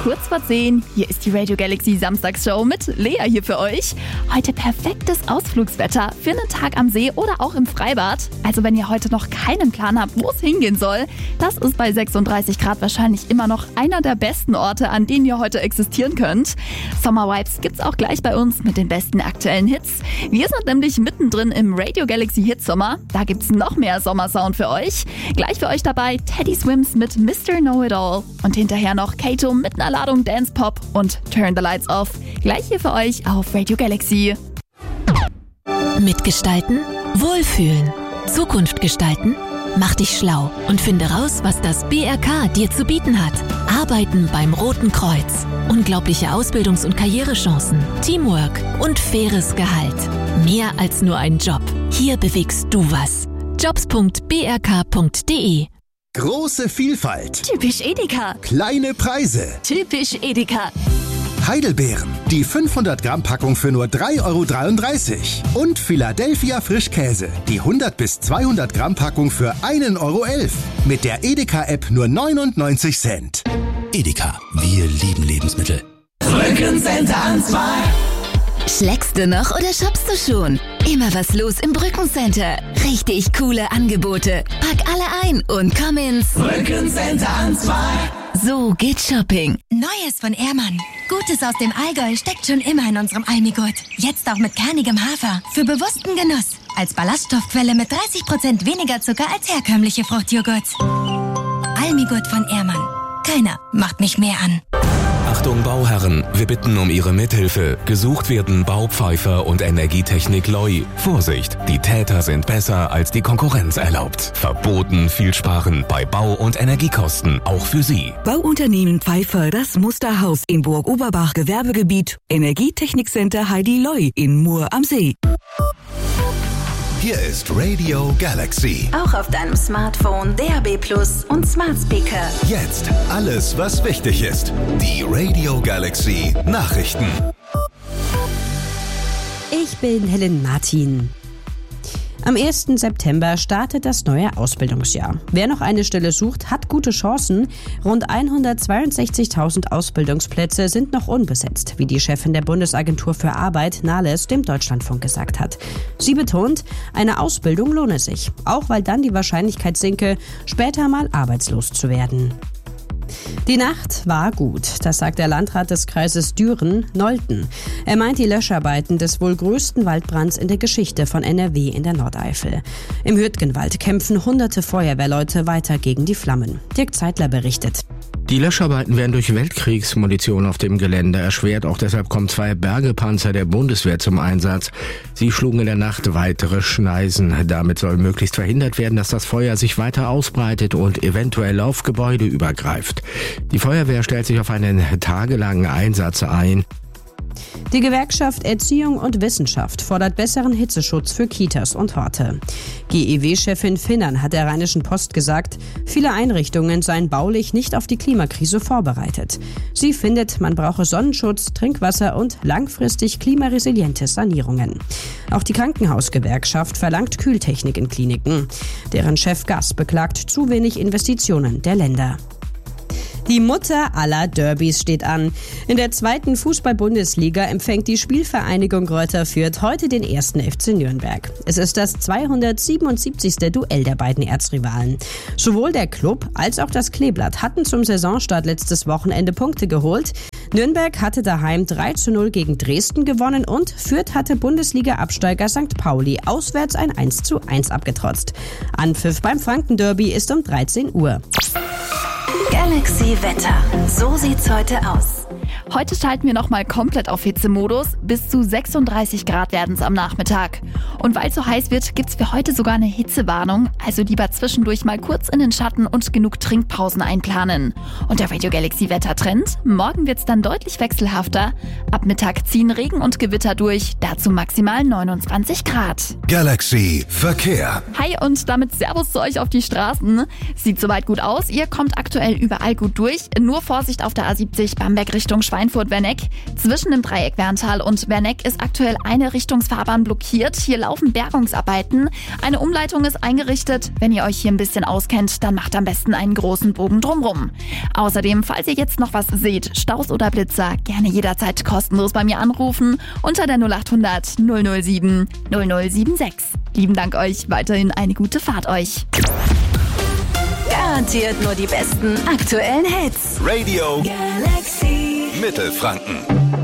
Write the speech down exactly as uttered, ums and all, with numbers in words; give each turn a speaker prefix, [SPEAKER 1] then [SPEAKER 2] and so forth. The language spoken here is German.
[SPEAKER 1] kurz vor zehn. Hier ist die Radio Galaxy Samstagsshow mit Lea hier für euch. Heute perfektes Ausflugswetter für einen Tag am See oder auch im Freibad. Also wenn ihr heute noch keinen Plan habt, wo es hingehen soll, das ist bei sechsunddreißig Grad wahrscheinlich immer noch einer der besten Orte, an denen ihr heute existieren könnt. Sommer-Vibes gibt's auch gleich bei uns mit den besten aktuellen Hits. Wir sind nämlich mittendrin im Radio Galaxy Hitsommer. Da gibt's noch mehr Sommersound für euch. Gleich für euch dabei Teddy Swims mit Mister Know-It-All. Und hinterher noch Kato mit einer Ladung Dance Pop und Turn the Lights Off. Gleich hier für euch auf Radio Galaxy.
[SPEAKER 2] Mitgestalten, wohlfühlen, Zukunft gestalten. Mach dich schlau und finde raus, was das B R K dir zu bieten hat. Arbeiten beim Roten Kreuz. Unglaubliche Ausbildungs- und Karrierechancen, Teamwork und faires Gehalt. Mehr als nur ein Job. Hier bewegst du was. jobs punkt b r k punkt d e.
[SPEAKER 3] Große Vielfalt.
[SPEAKER 1] Typisch Edeka.
[SPEAKER 3] Kleine Preise.
[SPEAKER 1] Typisch Edeka.
[SPEAKER 3] Heidelbeeren. Die fünfhundert Gramm Packung für nur drei Euro dreiunddreißig. Und Philadelphia Frischkäse. Die hundert bis zweihundert Gramm Packung für ein Euro elf. Mit der Edeka-App nur neunundneunzig Cent.
[SPEAKER 4] Edeka. Wir lieben Lebensmittel.
[SPEAKER 5] Brückencenter an zwei.
[SPEAKER 2] Schlägst du noch oder shoppst du schon? Immer was los im Brückencenter. Richtig coole Angebote. Pack alle ein und komm ins
[SPEAKER 5] Brückencenter an zwei.
[SPEAKER 2] So geht Shopping.
[SPEAKER 6] Neues von Ehrmann. Gutes aus dem Allgäu steckt schon immer in unserem Almigurt. Jetzt auch mit kernigem Hafer. Für bewussten Genuss. Als Ballaststoffquelle mit dreißig Prozent weniger Zucker als herkömmliche Fruchtjoghurts. Almigurt von Ehrmann. Keiner macht mich mehr an.
[SPEAKER 7] Achtung Bauherren, wir bitten um Ihre Mithilfe. Gesucht werden Baupfeifer und Energietechnik Loi. Vorsicht, die Täter sind besser als die Konkurrenz erlaubt. Verboten viel sparen bei Bau- und Energiekosten, auch für Sie.
[SPEAKER 8] Bauunternehmen Pfeiffer, das Musterhaus in Burg-Oberbach Gewerbegebiet. Energietechnikcenter Heidi Loi in Mur am See.
[SPEAKER 3] Hier ist Radio Galaxy.
[SPEAKER 2] Auch auf deinem Smartphone, D A B Plus und Smart Speaker.
[SPEAKER 3] Jetzt alles, was wichtig ist. Die Radio Galaxy Nachrichten.
[SPEAKER 9] Ich bin Helen Martin. Am ersten September startet das neue Ausbildungsjahr. Wer noch eine Stelle sucht, hat gute Chancen. Rund hundertzweiundsechzigtausend Ausbildungsplätze sind noch unbesetzt, wie die Chefin der Bundesagentur für Arbeit, Nahles, dem Deutschlandfunk gesagt hat. Sie betont, eine Ausbildung lohne sich, auch weil dann die Wahrscheinlichkeit sinke, später mal arbeitslos zu werden. Die Nacht war gut, das sagt der Landrat des Kreises Düren-Nolten. Er meint die Löscharbeiten des wohl größten Waldbrands in der Geschichte von N R W in der Nordeifel. Im Hürtgenwald kämpfen hunderte Feuerwehrleute weiter gegen die Flammen. Dirk Zeitler berichtet.
[SPEAKER 10] Die Löscharbeiten werden durch Weltkriegsmunition auf dem Gelände erschwert. Auch deshalb kommen zwei Bergepanzer der Bundeswehr zum Einsatz. Sie schlugen in der Nacht weitere Schneisen. Damit soll möglichst verhindert werden, dass das Feuer sich weiter ausbreitet und eventuell auf Gebäude übergreift. Die Feuerwehr stellt sich auf einen tagelangen Einsatz ein.
[SPEAKER 9] Die Gewerkschaft Erziehung und Wissenschaft fordert besseren Hitzeschutz für Kitas und Horte. G E W-Chefin Finnern hat der Rheinischen Post gesagt, viele Einrichtungen seien baulich nicht auf die Klimakrise vorbereitet. Sie findet, man brauche Sonnenschutz, Trinkwasser und langfristig klimaresiliente Sanierungen. Auch die Krankenhausgewerkschaft verlangt Kühltechnik in Kliniken. Deren Chef Gass beklagt zu wenig Investitionen der Länder. Die Mutter aller Derbys steht an. In der zweiten Fußball-Bundesliga empfängt die Spielvereinigung Greuther Fürth heute den ersten F C Nürnberg. Es ist das zweihundertsiebenundsiebzigste Duell der beiden Erzrivalen. Sowohl der Club als auch das Kleeblatt hatten zum Saisonstart letztes Wochenende Punkte geholt. Nürnberg hatte daheim drei zu null gegen Dresden gewonnen und Fürth hatte Bundesliga-Absteiger Sankt Pauli auswärts ein eins zu eins abgetrotzt. Anpfiff beim Franken-Derby ist um dreizehn Uhr.
[SPEAKER 2] Galaxy Wetter. So sieht's heute aus.
[SPEAKER 1] Heute schalten wir nochmal komplett auf Hitzemodus. Bis zu sechsunddreißig Grad werden es am Nachmittag. Und weil es so heiß wird, gibt's für heute sogar eine Hitzewarnung. Also lieber zwischendurch mal kurz in den Schatten und genug Trinkpausen einplanen. Und der Radio Galaxy Wettertrend? Morgen wird's dann deutlich wechselhafter. Ab Mittag ziehen Regen und Gewitter durch. Dazu maximal neunundzwanzig Grad.
[SPEAKER 3] Galaxy Verkehr.
[SPEAKER 1] Hi und damit Servus zu euch auf die Straßen. Sieht soweit gut aus. Ihr kommt aktuell überall gut durch. Nur Vorsicht auf der A siebzig Bamberg Richtung Schweinfurt. Schweinfurt-Werneck. Zwischen dem Dreieck Werntal und Werneck ist aktuell eine Richtungsfahrbahn blockiert. Hier laufen Bergungsarbeiten. Eine Umleitung ist eingerichtet. Wenn ihr euch hier ein bisschen auskennt, dann macht am besten einen großen Bogen drumrum. Außerdem, falls ihr jetzt noch was seht, Staus oder Blitzer, gerne jederzeit kostenlos bei mir anrufen unter der null achthundert null null sieben null null sieben sechs. Lieben Dank euch, weiterhin eine gute Fahrt euch.
[SPEAKER 2] Garantiert nur die besten aktuellen Hits.
[SPEAKER 11] Radio
[SPEAKER 2] Galaxy
[SPEAKER 11] Mittelfranken.